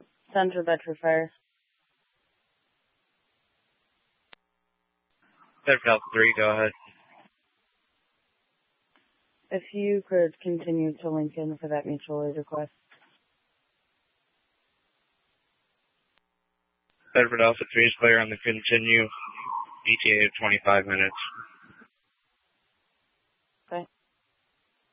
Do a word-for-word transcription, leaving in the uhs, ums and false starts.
Central Bedford Fire. Bedford Alpha three, go ahead. If you could continue to link in for that mutual aid request. Bedford Alpha three is clear on the continue. E T A of twenty-five minutes.